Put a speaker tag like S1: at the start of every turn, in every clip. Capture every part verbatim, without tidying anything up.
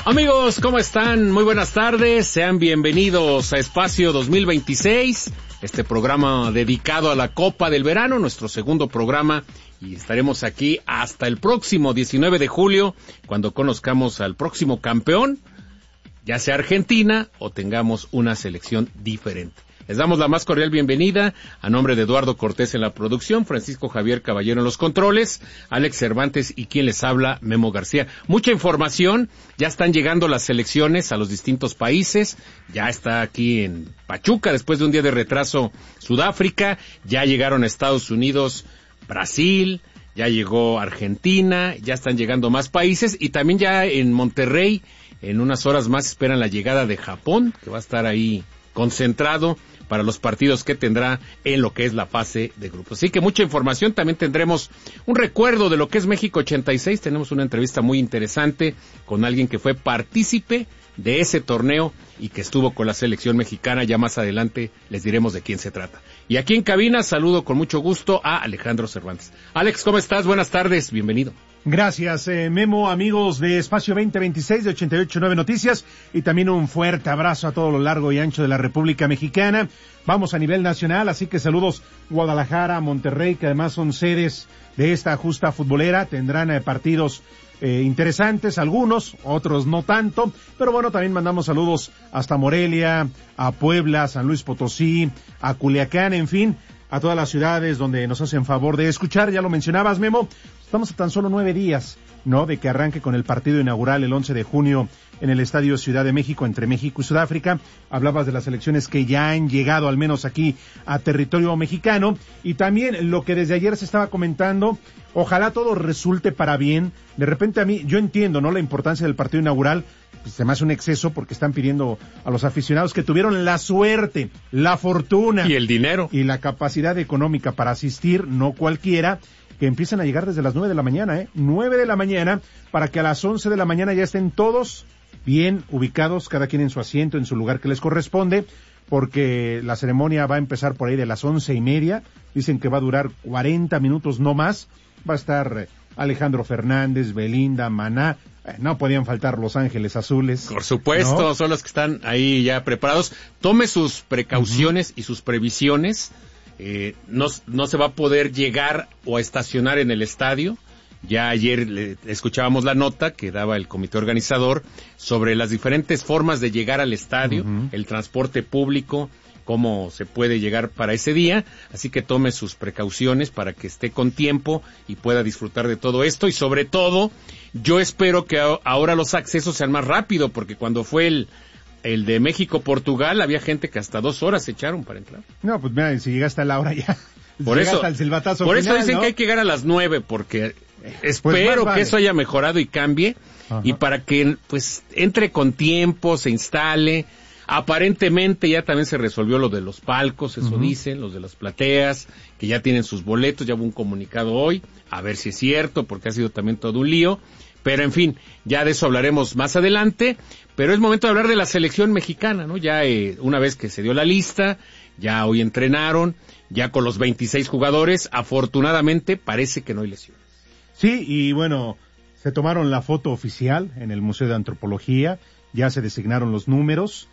S1: Amigos, ¿cómo están? Muy buenas tardes, sean bienvenidos a Espacio dos mil veintiséis, este programa dedicado a la Copa del Verano, nuestro segundo programa, y estaremos aquí hasta el próximo diecinueve de julio, cuando conozcamos al próximo campeón, ya sea Argentina o tengamos una selección diferente. Les damos la más cordial bienvenida a nombre de Eduardo Cortés en la producción, Francisco Javier Caballero en los controles, Alex Cervantes y quien les habla, Memo García. Mucha información, ya están llegando las selecciones a los distintos países, ya está aquí en Pachuca después de un día de retraso Sudáfrica, ya llegaron a Estados Unidos, Brasil, ya llegó Argentina, ya están llegando más países y también ya en Monterrey, en unas horas más esperan la llegada de Japón, que va a estar ahí concentrado para los partidos que tendrá en lo que es la fase de grupos. Así que mucha información, también tendremos un recuerdo de lo que es México ochenta y seis, tenemos una entrevista muy interesante con alguien que fue partícipe de ese torneo y que estuvo con la selección mexicana, ya más adelante les diremos de quién se trata. Y aquí en cabina saludo con mucho gusto a Alejandro Cervantes. Alex, ¿cómo estás? Buenas tardes, bienvenido.
S2: Gracias, eh, Memo, amigos de Espacio veinte veintiséis de ochenta y ocho punto nueve Noticias, y también un fuerte abrazo a todo lo largo y ancho de la República Mexicana. Vamos a nivel nacional, así que saludos Guadalajara, Monterrey, que además son sedes de esta justa futbolera, tendrán eh, partidos eh, interesantes, algunos, otros no tanto, pero bueno, también mandamos saludos hasta Morelia, a Puebla, San Luis Potosí, a Culiacán, en fin, a todas las ciudades donde nos hacen favor de escuchar. Ya lo mencionabas, Memo, estamos a tan solo nueve días, ¿no?, de que arranque con el partido inaugural el once de junio en el Estadio Ciudad de México, entre México y Sudáfrica. Hablabas de las selecciones que ya han llegado, al menos aquí, a territorio mexicano, y también lo que desde ayer se estaba comentando, ojalá todo resulte para bien. De repente a mí, yo entiendo, ¿no?, la importancia del partido inaugural, pues se me hace un exceso porque están pidiendo a los aficionados que tuvieron la suerte, la fortuna
S1: y el dinero
S2: y la capacidad económica para asistir, no cualquiera, que empiezan a llegar desde las nueve de la mañana, ¿eh? nueve de la mañana, para que a las once de la mañana ya estén todos bien ubicados, cada quien en su asiento, en su lugar que les corresponde, porque la ceremonia va a empezar por ahí de las once y media, dicen que va a durar cuarenta minutos no más, va a estar Alejandro Fernández, Belinda, Maná, eh, no podían faltar Los Ángeles Azules.
S1: Por supuesto, ¿no? Son los que están ahí ya preparados. Tome sus precauciones uh-huh. y sus previsiones, eh, no, no se va a poder llegar o estacionar en el estadio. Ya ayer le, escuchábamos la nota que daba el comité organizador sobre las diferentes formas de llegar al estadio, uh-huh. el transporte público, cómo se puede llegar para ese día, así que tome sus precauciones para que esté con tiempo y pueda disfrutar de todo esto, y sobre todo, yo espero que a, ahora los accesos sean más rápido, porque cuando fue el el de México-Portugal, había gente que hasta dos horas se echaron para entrar.
S2: No, pues mira, si llega hasta la hora ya,
S1: por
S2: si
S1: eso,
S2: hasta el silbatazo
S1: por
S2: final,
S1: eso dicen,
S2: ¿no?,
S1: que hay que llegar a las nueve, porque espero
S2: pues vale.
S1: que eso haya mejorado y cambie, ajá. y para que pues entre con tiempo, se instale. Aparentemente ya también se resolvió lo de los palcos, eso uh-huh. dicen, los de las plateas, que ya tienen sus boletos, ya hubo un comunicado hoy, a ver si es cierto, porque ha sido también todo un lío, pero en fin, ya de eso hablaremos más adelante, pero es momento de hablar de la selección mexicana, ¿no? Ya eh, una vez que se dio la lista, ya hoy entrenaron, ya con los veintiséis jugadores, afortunadamente parece que no hay lesiones.
S2: Sí, y bueno, se tomaron la foto oficial en el Museo de Antropología, ya se designaron los números,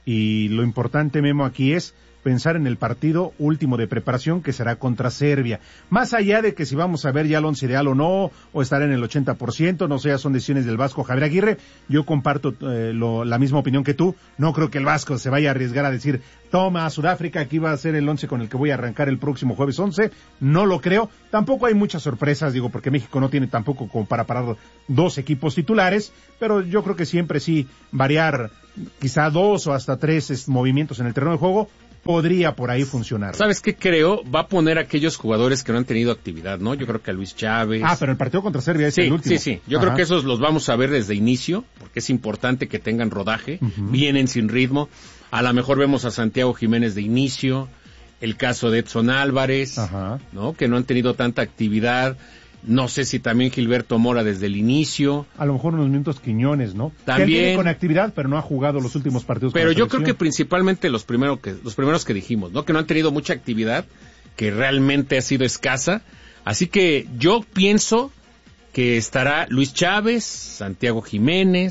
S2: y lo importante, Memo, aquí es pensar en el partido último de preparación que será contra Serbia. Más allá de que si vamos a ver ya el once ideal o no, o estar en el ochenta por ciento, no sé, ya son decisiones del Vasco Javier Aguirre, yo comparto eh, lo, la misma opinión que tú, no creo que el Vasco se vaya a arriesgar a decir, toma, Sudáfrica, aquí va a ser el once con el que voy a arrancar el próximo jueves once, no lo creo, tampoco hay muchas sorpresas, digo, porque México no tiene tampoco como para parar dos equipos titulares, pero yo creo que siempre sí variar quizá dos o hasta tres movimientos en el terreno de juego, podría por ahí funcionar.
S1: ¿Sabes qué creo? Va a poner a aquellos jugadores que no han tenido actividad, ¿no? Yo creo que a Luis Chávez.
S2: Ah, pero el partido contra Serbia es
S1: sí,
S2: el último.
S1: Sí, sí, yo
S2: Ajá.
S1: creo que esos los vamos a ver desde inicio, porque es importante que tengan rodaje, uh-huh. vienen sin ritmo. A lo mejor vemos a Santiago Jiménez de inicio, el caso de Edson Álvarez, Ajá. ¿no? Que no han tenido tanta actividad. No sé si también Gilberto Mora desde el inicio.
S2: A lo mejor unos minutos Quiñones, ¿no?
S1: También.
S2: Que él viene con actividad, pero no ha jugado los últimos partidos.
S1: Pero yo creo que principalmente los primeros que, los primeros que dijimos, ¿no? Que no han tenido mucha actividad, que realmente ha sido escasa. Así que yo pienso que estará Luis Chávez, Santiago Jiménez,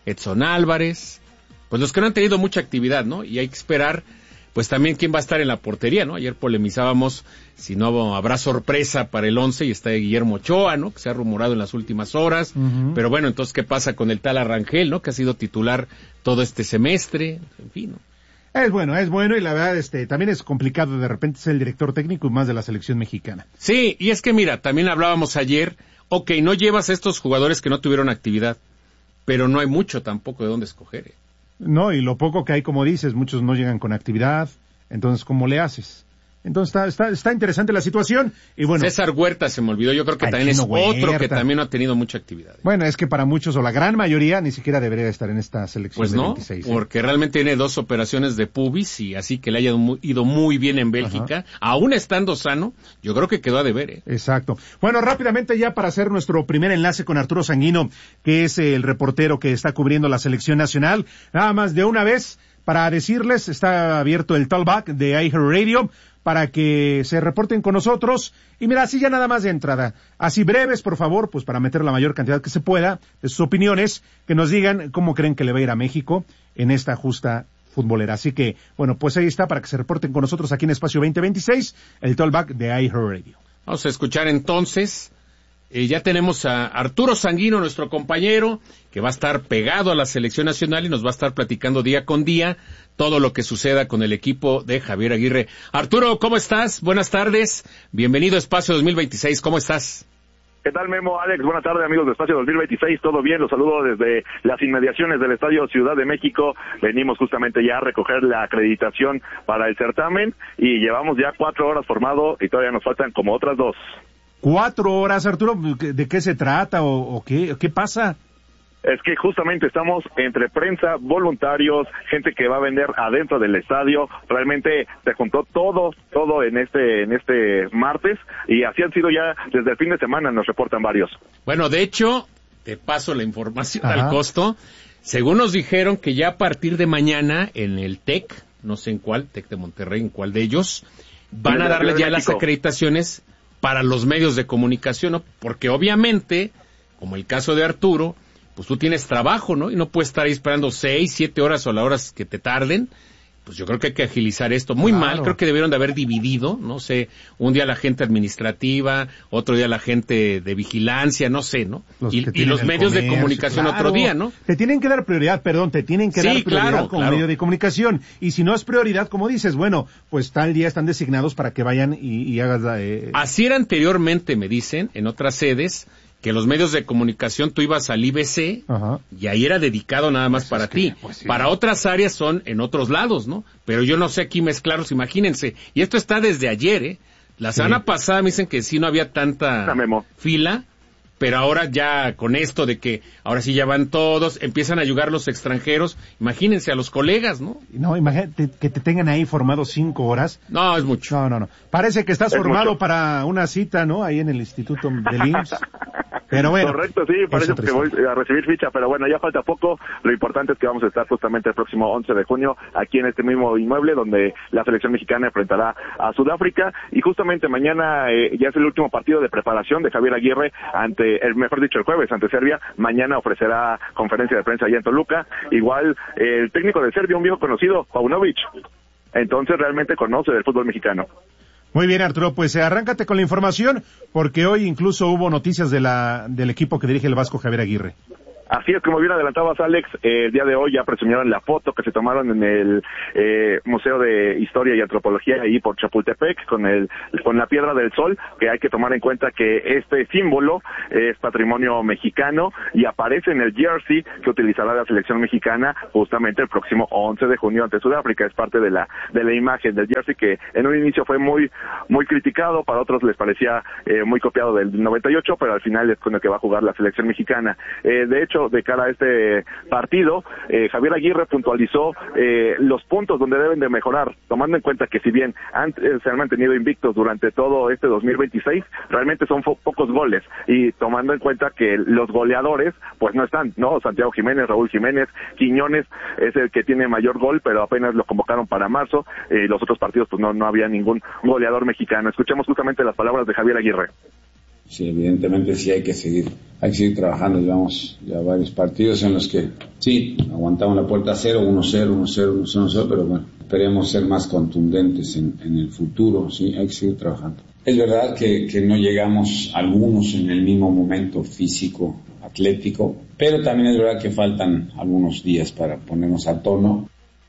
S1: Edson Álvarez, pues los que no han tenido mucha actividad, ¿no? Y hay que esperar, pues también quién va a estar en la portería, ¿no? Ayer polemizábamos si no habrá sorpresa para el once y está Guillermo Ochoa, ¿no? Que se ha rumorado en las últimas horas, uh-huh. Pero bueno, entonces, ¿qué pasa con el tal Arrangel, ¿no? Que ha sido titular todo este semestre, en fin, ¿no?
S2: Es bueno, es bueno y la verdad, este, también es complicado de repente ser el director técnico y más de la selección mexicana.
S1: Sí, y es que mira, también hablábamos ayer, ok, no llevas a estos jugadores que no tuvieron actividad, pero no hay mucho tampoco de dónde escoger. ¿eh?
S2: No, y lo poco que hay, como dices, muchos no llegan con actividad, entonces, ¿cómo le haces? Entonces está, está, está interesante la situación y bueno.
S1: César Huerta se me olvidó, yo creo que también es Huerta. Otro que también no ha tenido mucha actividad.
S2: Bueno, es que para muchos o la gran mayoría ni siquiera debería estar en esta selección
S1: pues
S2: de
S1: no,
S2: veintiséis.
S1: Porque ¿eh? Realmente tiene dos operaciones de pubis y así que le haya ido muy bien en Bélgica, ajá. Aún estando sano, yo creo que quedó a deber. ¿eh?
S2: Exacto. Bueno, rápidamente ya para hacer nuestro primer enlace con Arturo Sanguino, que es el reportero que está cubriendo la selección nacional, nada más de una vez para decirles, está abierto el talkback de iHeartRadio para que se reporten con nosotros. Y mira, así ya nada más de entrada. Así breves, por favor, pues para meter la mayor cantidad que se pueda de sus opiniones, que nos digan cómo creen que le va a ir a México en esta justa futbolera. Así que, bueno, pues ahí está para que se reporten con nosotros aquí en Espacio veinte veintiséis, el talkback de iHeartRadio.
S1: Vamos a escuchar entonces. Eh, ya tenemos a Arturo Sanguino, nuestro compañero, que va a estar pegado a la selección nacional y nos va a estar platicando día con día todo lo que suceda con el equipo de Javier Aguirre. Arturo, ¿cómo estás? Buenas tardes. Bienvenido a Espacio dos mil veintiséis. ¿Cómo estás?
S3: ¿Qué tal, Memo? Alex, buenas tardes, amigos de Espacio dos mil veintiséis. ¿Todo bien? Los saludo desde las inmediaciones del Estadio Ciudad de México. Venimos justamente ya a recoger la acreditación para el certamen y llevamos ya cuatro horas formado y todavía nos faltan como otras dos.
S2: Cuatro horas, Arturo, ¿de qué se trata o, o qué, qué pasa?
S3: Es que justamente estamos entre prensa, voluntarios, gente que va a vender adentro del estadio. Realmente se juntó todo, todo en este, en este martes y así han sido ya desde el fin de semana, nos reportan varios.
S1: Bueno, de hecho, te paso la información
S2: Ajá.
S1: al costo. Según nos dijeron que ya a partir de mañana en el TEC, no sé en cuál, TEC de Monterrey, en cuál de ellos, van a darle ya las acreditaciones para los medios de comunicación, ¿no? Porque obviamente, como el caso de Arturo, pues tú tienes trabajo, ¿no? Y no puedes estar ahí esperando seis, siete horas o las horas que te tarden. Pues yo creo que hay que agilizar esto. Muy claro. mal, creo que debieron de haber dividido, no sé, un día la gente administrativa, otro día la gente de vigilancia, no sé, ¿no? Los y, y los medios comercio, de comunicación claro. otro día, ¿no?
S2: Te tienen que dar prioridad, perdón, te tienen que
S1: sí,
S2: dar prioridad
S1: claro,
S2: como
S1: claro.
S2: medio de comunicación. Y si no es prioridad, como dices, bueno, pues tal día están designados para que vayan y, y hagas la... Eh...
S1: Así era anteriormente, me dicen, en otras sedes, que los medios de comunicación tú ibas al I B C Ajá. y ahí era dedicado nada más pues para ti. Que, pues sí. Para otras áreas son en otros lados, ¿no? Pero yo no sé aquí mezclarlos, imagínense. Y esto está desde ayer, ¿eh? La sí. semana pasada me dicen que sí no había tanta fila, pero ahora ya con esto de que ahora sí ya van todos, empiezan a llegar los extranjeros, imagínense a los colegas, ¿no?
S2: No, imagínate que te tengan ahí formado cinco horas.
S1: No, es mucho.
S2: No, no, no. Parece que estás
S3: es
S2: formado
S3: mucho.
S2: Para una cita, ¿no? Ahí en el Instituto del I M S S. Pero bueno.
S3: Correcto, sí, parece que voy a recibir ficha, pero bueno, ya falta poco. Lo importante es que vamos a estar justamente el próximo once de junio aquí en este mismo inmueble donde la selección mexicana enfrentará a Sudáfrica y justamente mañana eh, ya es el último partido de preparación de Javier Aguirre ante, el mejor dicho, el jueves ante Serbia. Mañana ofrecerá conferencia de prensa allá en Toluca. Igual eh, el técnico de Serbia, un viejo conocido, Paunovic. Entonces realmente conoce del fútbol mexicano.
S2: Muy bien, Arturo, pues arráncate con la información, porque hoy incluso hubo noticias de la del equipo que dirige el Vasco Javier Aguirre.
S3: Así es, como bien adelantabas, Alex, eh, el día de hoy ya presumieron la foto que se tomaron en el eh, Museo de Historia y Antropología ahí por Chapultepec con el con la Piedra del Sol, que hay que tomar en cuenta que este símbolo es patrimonio mexicano y aparece en el jersey que utilizará la selección mexicana justamente el próximo once de junio ante Sudáfrica. Es parte de la de la imagen del jersey que en un inicio fue muy muy criticado, para otros les parecía eh, muy copiado del noventa y ocho, pero al final es con el que va a jugar la selección mexicana. Eh, de hecho, de cara a este partido, eh, Javier Aguirre puntualizó eh, los puntos donde deben de mejorar, tomando en cuenta que si bien han, eh, se han mantenido invictos durante todo este dos mil veintiséis, realmente son fo- pocos goles, y tomando en cuenta que los goleadores, pues no están, ¿no? Santiago Jiménez, Raúl Jiménez, Quiñones es el que tiene mayor gol, pero apenas lo convocaron para marzo, y eh, los otros partidos pues no, no había ningún goleador mexicano. Escuchemos justamente las palabras de Javier Aguirre.
S4: Sí, evidentemente sí hay que seguir, hay que seguir trabajando. Llevamos ya varios partidos en los que sí, aguantamos la puerta a cero, uno cero, uno cero, uno cero, uno cero, pero bueno, esperemos ser más contundentes en, en el futuro, sí, hay que seguir trabajando. Es verdad que, que no llegamos algunos en el mismo momento físico, atlético, pero también es verdad que faltan algunos días para ponernos a tono.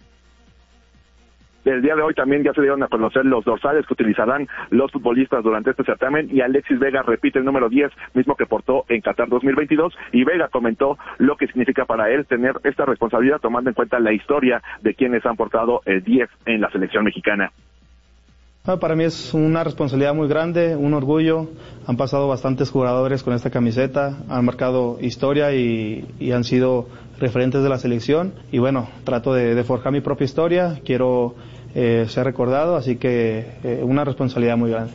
S3: El día de hoy también ya se dieron a conocer los dorsales que utilizarán los futbolistas durante este certamen y Alexis Vega repite el número diez, mismo que portó en Qatar dos mil veintidós, y Vega comentó lo que significa para él tener esta responsabilidad tomando en cuenta la historia de quienes han portado el diez en la selección mexicana.
S5: Para mí es una responsabilidad muy grande, un orgullo. Han pasado bastantes jugadores con esta camiseta, han marcado historia y, y han sido referentes de la selección. Y bueno, trato de, de forjar mi propia historia, quiero eh, ser recordado, así que eh, una responsabilidad muy grande.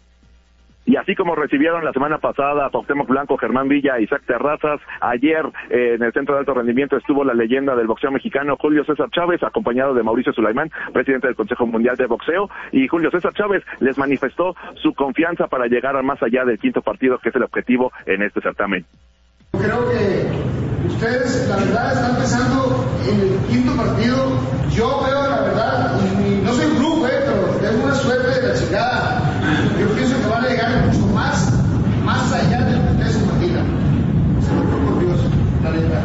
S3: Y así como recibieron la semana pasada a Cuauhtémoc Blanco, Germán Villa, Isaac Terrazas, ayer eh, en el Centro de Alto Rendimiento estuvo la leyenda del boxeo mexicano Julio César Chávez, acompañado de Mauricio Sulaimán, presidente del Consejo Mundial de Boxeo, y Julio César Chávez les manifestó su confianza para llegar a más allá del quinto partido, que es el objetivo en este certamen.
S6: Creo que ustedes, la verdad, están pensando en el quinto partido. Yo veo, la verdad, y no soy un grupo, eh, pero tengo una suerte de la chingada. Yo pienso que van a llegar mucho más, más allá de lo que ustedes se imaginan. Se lo juro por Dios, la neta.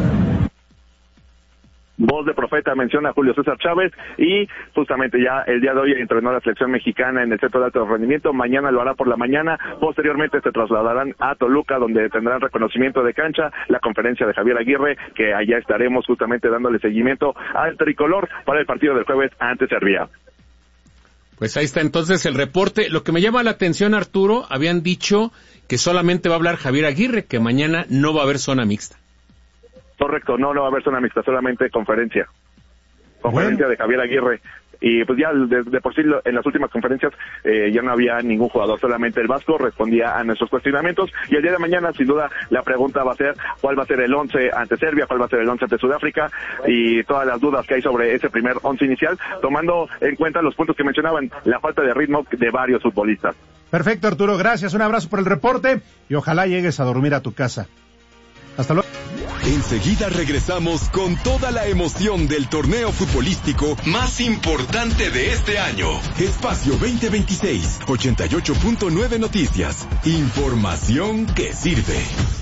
S3: Voz de profeta menciona a Julio César Chávez y justamente ya el día de hoy entrenó la selección mexicana en el Centro de Alto Rendimiento. Mañana lo hará por la mañana. Posteriormente se trasladarán a Toluca, donde tendrán reconocimiento de cancha, la conferencia de Javier Aguirre, que allá estaremos justamente dándole seguimiento al tricolor para el partido del jueves ante Serbia.
S1: Pues ahí está entonces el reporte. Lo que me llama la atención, Arturo, habían dicho que solamente va a hablar Javier Aguirre, que mañana no va a haber zona mixta.
S3: Correcto, no, no va a haber zona mixta, solamente conferencia. Conferencia bueno. de Javier Aguirre. Y pues ya de, de por sí en las últimas conferencias eh, ya no había ningún jugador, solamente el Vasco respondía a nuestros cuestionamientos. Y el día de mañana, sin duda, la pregunta va a ser cuál va a ser el once ante Serbia, cuál va a ser el once ante Sudáfrica, y todas las dudas que hay sobre ese primer once inicial, tomando en cuenta los puntos que mencionaban, la falta de ritmo de varios futbolistas.
S2: Perfecto, Arturo, gracias, un abrazo por el reporte y ojalá llegues a dormir a tu casa. Hasta luego.
S7: Enseguida regresamos con toda la emoción del torneo futbolístico más importante de este año. Espacio veinte veintiséis, ochenta y ocho punto nueve Noticias. Información que sirve.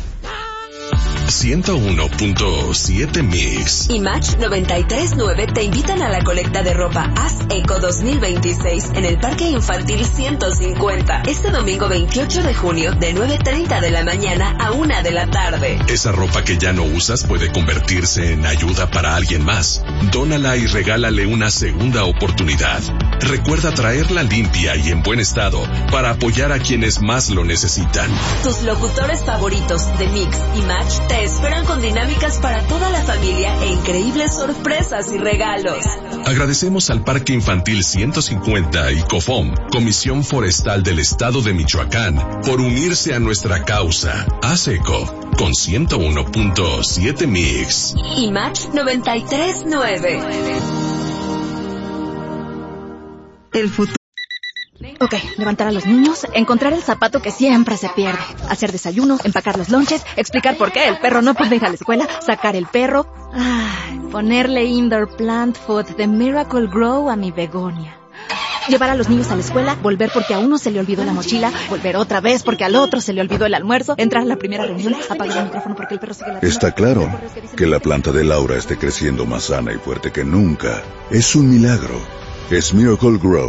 S8: ciento uno punto siete Mix
S9: y Match noventa y tres punto nueve te invitan a la colecta de ropa Haz Eco dos mil veintiséis en el Parque Infantil ciento cincuenta, este domingo veintiocho de junio de nueve treinta de la mañana a una de la tarde.
S8: Esa ropa que ya no usas puede convertirse en ayuda para alguien más. Dónala y regálale una segunda oportunidad. Recuerda traerla limpia y en buen estado para apoyar a quienes más lo necesitan.
S9: Tus locutores favoritos de Mix y Match te esperan con dinámicas para toda la familia e increíbles sorpresas y regalos.
S8: Agradecemos al Parque Infantil ciento cincuenta y COFOM, Comisión Forestal del Estado de Michoacán, por unirse a nuestra causa. Haz Eco con ciento uno punto siete Mix
S9: y Match noventa y tres punto nueve.
S10: El futuro. Ok, levantar a los niños, encontrar el zapato que siempre se pierde, hacer desayuno, empacar los lonches, explicar por qué el perro no puede ir a la escuela, sacar el perro, ay, ponerle indoor plant food de Miracle Grow a mi begonia. Llevar a los niños a la escuela, volver porque a uno se le olvidó la mochila, volver otra vez porque al otro se le olvidó el almuerzo, entrar a la primera reunión, apagar el micrófono porque el perro sigue la...
S11: Está claro que la planta de Laura esté creciendo más sana y fuerte que nunca. Es un milagro. Es Miracle Grow